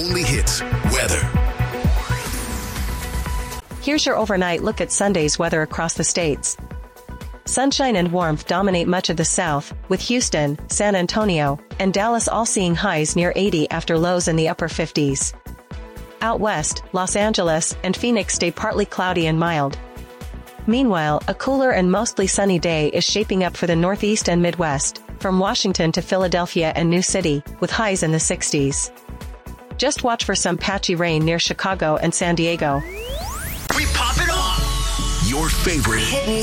only hits weather. Here's your overnight look at Sunday's weather across the states. Sunshine and warmth dominate much of the south, with Houston, San Antonio, and Dallas all seeing highs near 80 after lows in the upper 50s. Out west, Los Angeles and Phoenix stay partly cloudy and mild. Meanwhile, a cooler and mostly sunny day is shaping up for the Northeast and Midwest, from Washington to Philadelphia and New City, with highs in the 60s. Just watch for some patchy rain near Chicago and San Diego. We pop it off! Your favorite